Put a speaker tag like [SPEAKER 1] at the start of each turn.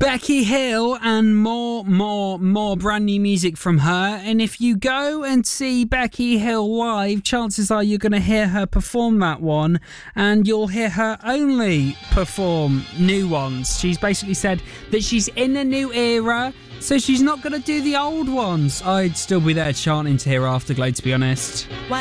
[SPEAKER 1] Becky Hill and more brand new music from her. And if you go and see Becky Hill live, chances are you're going to hear her perform that one, and you'll hear her only perform new ones. She's basically said that she's in a new era, so she's not going to do the old ones. I'd still be there chanting to hear Afterglow, to be honest.